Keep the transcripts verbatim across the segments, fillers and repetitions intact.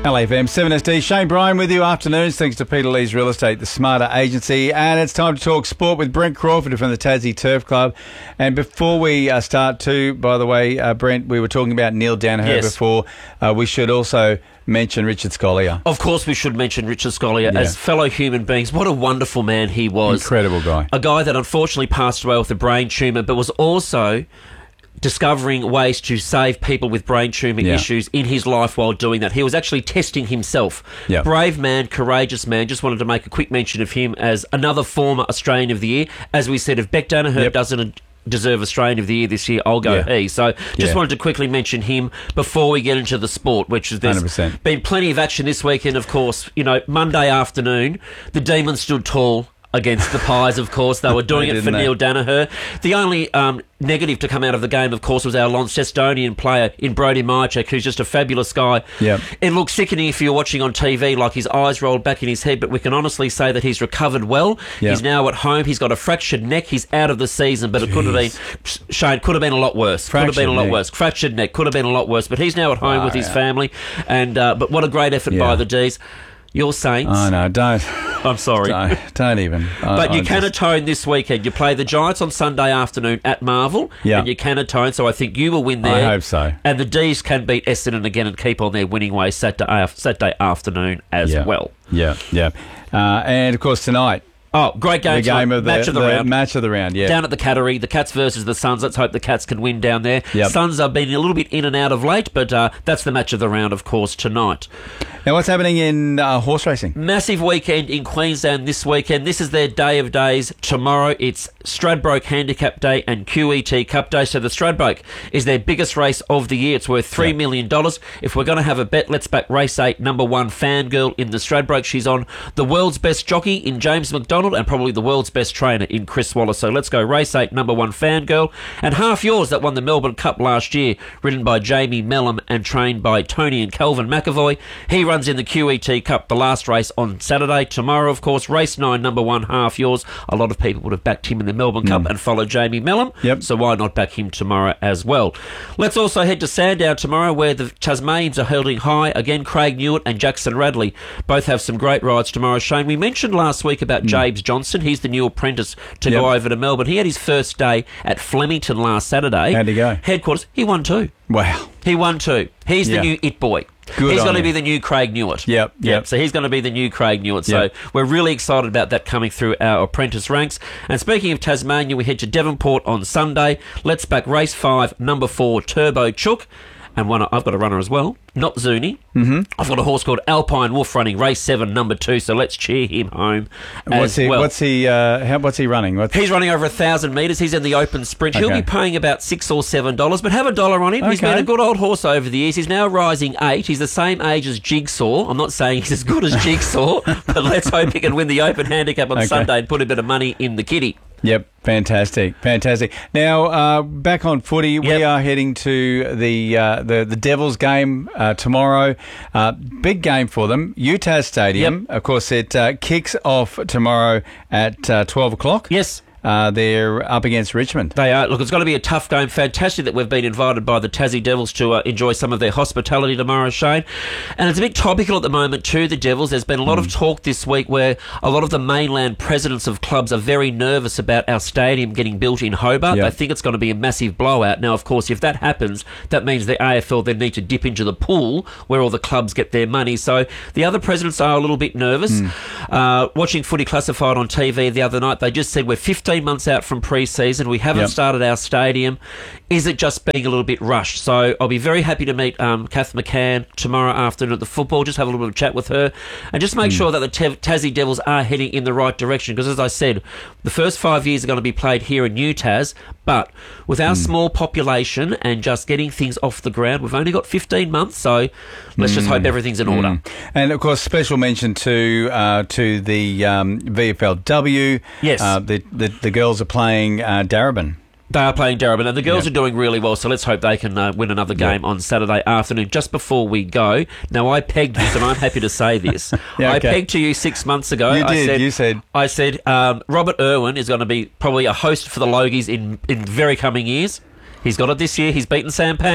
L F M seven S D, Shane Bryan with you. Afternoons, thanks to Peter Lee's Real Estate, the smarter agency. And it's time to talk sport with Brent Crawford from the Tassie Turf Club. And before we uh, start too, by the way, uh, Brent, we were talking about Neil Danaher yes. before. Uh, we should also mention Richard Scolyer. Of course we should mention Richard Scolyer. Yeah. As fellow human beings. What a wonderful man he was. Incredible guy. A guy that unfortunately passed away with a brain tumour, but was also discovering ways to save people with brain tumour yeah. issues in his life while doing that. He was actually testing himself. Yeah. Brave man, courageous man. Just wanted to make a quick mention of him as another former Australian of the Year. As we said, if Beck Danaher yep. doesn't deserve Australian of the Year this year, I'll go yeah. he. So just yeah. wanted to quickly mention him before we get into the sport, which is there's one hundred percent. been plenty of action this weekend, of course. You know, Monday afternoon, the Demons stood tall against the Pies, of course. They were doing it for they? Neil Danaher. The only um, negative to come out of the game, of course, was our Launcestonian player in Brody Mychek, who's just a fabulous guy. Yep. It looked sickening if you're watching on T V, like his eyes rolled back in his head, but we can honestly say that he's recovered well. Yep. He's now at home. He's got a fractured neck. He's out of the season, but Jeez. it could have been, Shane, could have been a lot worse. Fractured could have been a lot neck. worse. Fractured neck could have been a lot worse, but he's now at home wow, with his yeah. family. And uh, But what a great effort yeah. by the D's. Your Saints. Oh, no, don't. I'm sorry. Don't, don't even. But I, you I can just... atone this weekend. You play the Giants on Sunday afternoon at Marvel, yeah. and you can atone, so I think you will win there. I hope so. And the D's can beat Essendon again and keep on their winning way Saturday, Saturday afternoon as yeah. well. Yeah, yeah. Uh, and, of course, tonight. Oh, great game. The game of the, match of the, the round. match of the round, yeah. Down at the Cattery, the Cats versus the Suns. Let's hope the Cats can win down there. Yep. Suns have been a little bit in and out of late, but uh, that's the match of the round, of course, tonight. Now, what's happening in uh, horse racing? Massive weekend in Queensland this weekend. This is their day of days. Tomorrow it's Stradbroke Handicap Day and Q E T Cup Day. So the Stradbroke is their biggest race of the year. It's worth three yep. million dollars. If we're going to have a bet, let's back race eight, number one, Fangirl in the Stradbroke. She's on the world's best jockey in James McDonald and probably the world's best trainer in Chris Waller. So let's go race eight, number one, Fangirl. And Half Yours, that won the Melbourne Cup last year, ridden by Jamie Mellum and trained by Tony and Calvin McAvoy. He runs in the Q E T Cup, the last race on Saturday. Tomorrow, of course, race nine, number one, Half Yours. A lot of people would have backed him in the Melbourne mm. Cup and followed Jamie Mellum. Yep. So why not back him tomorrow as well? Let's also head to Sandown tomorrow, where the Tasmanians are holding high. Again, Craig Newitt and Jackson Radley both have some great rides tomorrow. Shane, we mentioned last week about mm. James Johnson. He's the new apprentice to yep. go over to Melbourne. He had his first day at Flemington last Saturday. How'd he go? Headquarters. He won two. Wow. He won two. He's yeah. the new it boy. Good he's on going to you. be the new Craig Newitt. Yep, yep. yep. So he's going to be the new Craig Newitt. So yep. we're really excited about that coming through our apprentice ranks. And speaking of Tasmania, we head to Devonport on Sunday. Let's back race five, number four, Turbo Chook. And one, I've got a runner as well, not Zuni. Mm-hmm. I've got a horse called Alpine Wolf running race seven, number two. So let's cheer him home as what's he, well. What's he? Uh, how? What's he running? What's... He's running over a thousand metres. He's in the open sprint. He'll okay. be paying about six or seven dollars, but have a dollar on him. Okay. He's been a good old horse over the years. He's now rising eight. He's the same age as Jigsaw. I'm not saying he's as good as Jigsaw, but let's hope he can win the open handicap on okay. Sunday and put a bit of money in the kitty. Yep, fantastic, fantastic. Now, uh, back on footy, yep. we are heading to the uh, the, the Devils game uh, tomorrow. Uh, big game for them, Utah Stadium. Yep. Of course, it uh, kicks off tomorrow at uh, twelve o'clock. Yes. Uh, they're up against Richmond. They are. Look, it's going to be a tough game. Fantastic that we've been invited by the Tassie Devils to uh, enjoy some of their hospitality tomorrow, Shane. And it's a bit topical at the moment too, the Devils. There's been a lot mm. of talk this week where a lot of the mainland presidents of clubs are very nervous about our stadium getting built in Hobart. Yep. They think it's going to be a massive blowout. Now, of course, if that happens, that means the A F L then need to dip into the pool where all the clubs get their money. So the other presidents are a little bit nervous. Mm. Uh, watching Footy Classified on T V the other night, they just said we're fifteen months out from pre-season. We haven't yep. started our stadium. Is it just being a little bit rushed? So I'll be very happy to meet um, Kath McCann tomorrow afternoon at the football, just have a little bit of chat with her and just make mm. sure that the T- Tassie Devils are heading in the right direction, because as I said, the first five years are going to be played here in New Tas, but with our mm. small population and just getting things off the ground, we've only got fifteen months, so let's mm. just hope everything's in order. Mm. And of course, special mention to uh, to the um, V F L W. Yes. Uh, the, the, the girls are playing uh, Darebin. They are playing Darebin, and the girls yep. are doing really well, so let's hope they can uh, win another game yep. on Saturday afternoon. Just before we go, now I pegged this, and I'm happy to say this. yeah, I okay. pegged to you six months ago. You I did, said, you said. I said um, Robert Irwin is going to be probably a host for the Logies in, in very coming years. He's got it this year. He's beaten Sam Pang.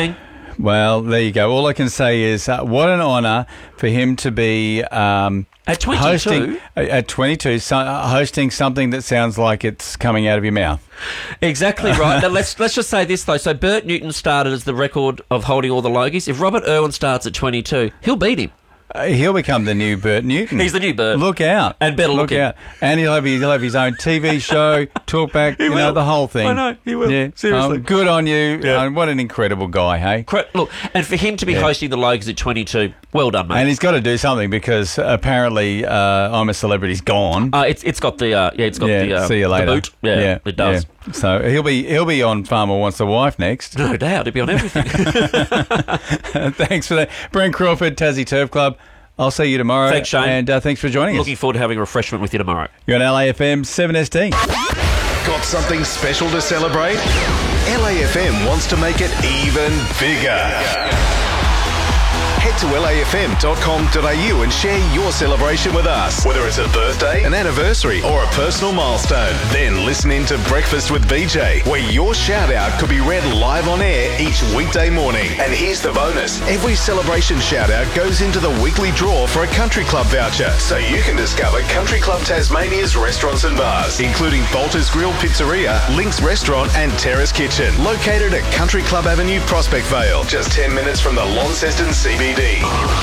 Well, there you go. All I can say is uh, what an honour for him to be um, At twenty-two? hosting uh, at twenty-two, so, uh, hosting something that sounds like it's coming out of your mouth. Exactly right. Now let's let's just say this though. So Bert Newton started as the record of holding all the Logies. If Robert Irwin starts at twenty-two, he'll beat him. Uh, he'll become the new Bert Newton. He's the new Bert. Look out. And better Look looking. out. And he'll have, his, he'll have his own T V show, talkback, you know, will. the whole thing. I know, he will. Yeah. Seriously. Oh, good on you. Yeah. Uh, what an incredible guy, hey? Cre- Look, and for him to be Yeah. hosting the Logies at twenty-two, well done, mate. And he's got to do something because apparently uh, I'm a Celebrity's gone. uh, it's it's got the uh, yeah, it's got yeah, the uh, see you the later. boot. Yeah, it does. yeah. So he'll be he'll be on Farmer Wants a Wife next. No doubt, it'd be on everything. Thanks for that, Brent Crawford, Tassie Turf Club. I'll see you tomorrow. Thanks, Shane. And uh, thanks for joining Looking us. forward to having a refreshment with you tomorrow. You're on L A F M seven S T. Got something special to celebrate? L A F M wants to make it even bigger. Head to L A F M dot com dot A U and share your celebration with us. Whether it's a birthday, an anniversary, or a personal milestone. Then listen in to Breakfast with B J, where your shout-out could be read live on air each weekday morning. And here's the bonus. Every celebration shout-out goes into the weekly draw for a Country Club voucher, so you can discover Country Club Tasmania's restaurants and bars, including Bolter's Grill Pizzeria, Link's Restaurant, and Terrace Kitchen, located at Country Club Avenue, Prospect Vale, just ten minutes from the Launceston C B D.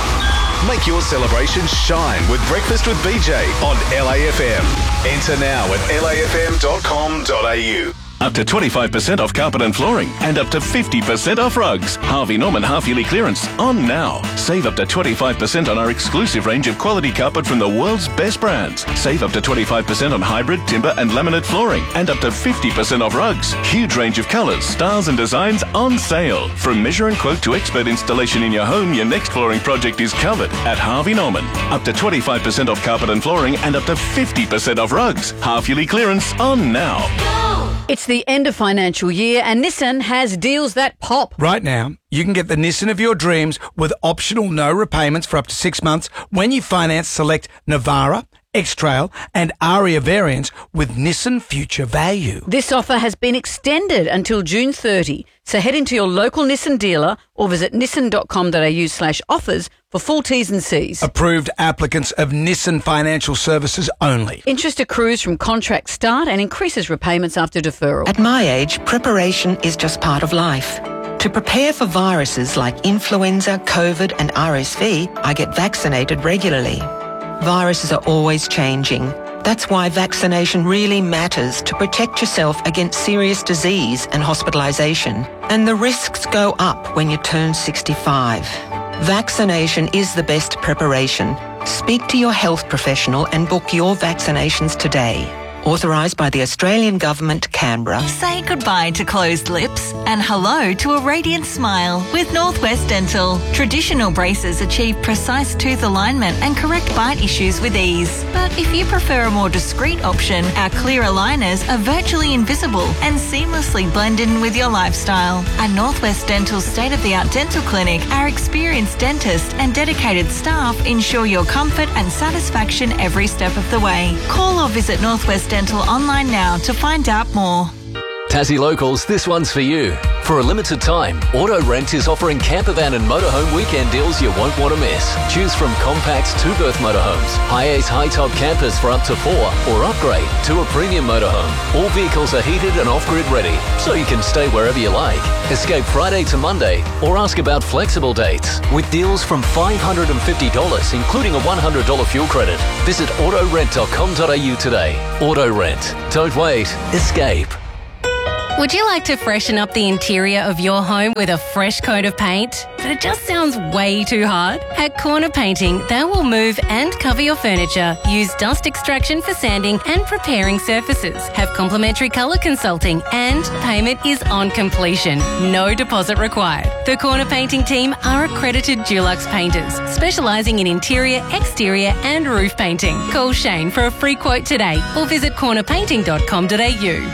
Make your celebration shine with Breakfast with B J on L A F M. Enter now at L A F M dot com dot A U. Up to twenty-five percent off carpet and flooring and up to fifty percent off rugs. Harvey Norman half-yearly clearance on now. Save up to twenty-five percent on our exclusive range of quality carpet from the world's best brands. Save up to twenty-five percent on hybrid, timber and laminate flooring and up to fifty percent off rugs. Huge range of colours, styles and designs on sale. From measure and quote to expert installation in your home, your next flooring project is covered at Harvey Norman. Up to twenty-five percent off carpet and flooring and up to fifty percent off rugs. Half-yearly clearance on now. It's the end of financial year and Nissan has deals that pop. Right now, you can get the Nissan of your dreams with optional no repayments for up to six months when you finance select Navara, X-Trail and Aria variants with Nissan Future Value. This offer has been extended until June thirtieth, so head into your local Nissan dealer or visit nissan dot com dot A U slash offers for full T's and C's. Approved applicants of Nissan Financial Services only. Interest accrues from contract start and increases repayments after deferral. At my age, preparation is just part of life. To prepare for viruses like influenza, COVID and R S V, I get vaccinated regularly. Viruses are always changing. That's why vaccination really matters to protect yourself against serious disease and hospitalisation. And the risks go up when you turn sixty-five. Vaccination is the best preparation. Speak to your health professional and book your vaccinations today. Authorised by the Australian Government, Canberra. Say goodbye to closed lips and hello to a radiant smile with Northwest Dental. Traditional braces achieve precise tooth alignment and correct bite issues with ease. But if you prefer a more discreet option, our clear aligners are virtually invisible and seamlessly blend in with your lifestyle. At Northwest Dental's state-of-the-art dental clinic, our experienced dentists and dedicated staff ensure your comfort and satisfaction every step of the way. Call or visit Northwest Dental online now to find out more. Tassie Locals, this one's for you. For a limited time, Auto Rent is offering campervan and motorhome weekend deals you won't want to miss. Choose from compact two-berth motorhomes, high-ace high-top campers for up to four, or upgrade to a premium motorhome. All vehicles are heated and off-grid ready, so you can stay wherever you like. Escape Friday to Monday, or ask about flexible dates. With deals from five hundred fifty dollars, including a one hundred dollars fuel credit. Visit auto rent dot com dot A U today. Auto Rent. Don't wait. Escape. Would you like to freshen up the interior of your home with a fresh coat of paint? But it just sounds way too hard? At Corner Painting, they will move and cover your furniture, use dust extraction for sanding and preparing surfaces, have complimentary colour consulting, and payment is on completion. No deposit required. The Corner Painting team are accredited Dulux painters, specialising in interior, exterior and roof painting. Call Shane for a free quote today or visit corner painting dot com dot A U.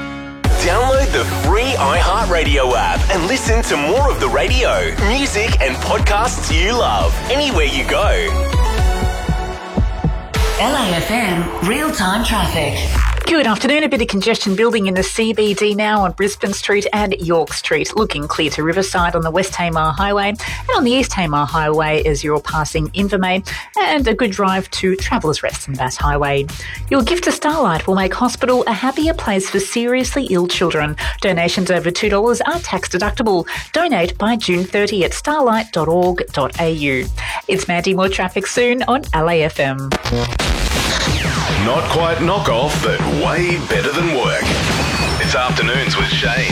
Download the free iHeartRadio app and listen to more of the radio, music and podcasts you love anywhere you go. L A F M Real Time Traffic. Good afternoon. A bit of congestion building in the C B D now on Brisbane Street and York Street. Looking clear to Riverside on the West Tamar Highway, and on the East Tamar Highway as you're passing Invermay, and a good drive to Travellers Rest and Bass Highway. Your gift to Starlight will make hospital a happier place for seriously ill children. Donations over two dollars are tax deductible. Donate by June thirtieth at starlight dot org dot a u. It's Mandy. More traffic soon on L A F M. Not quite knockoff, but way better than work. It's Afternoons with Shane.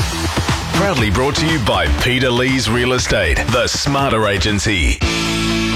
Proudly brought to you by Peter Lee's Real Estate, the smarter agency.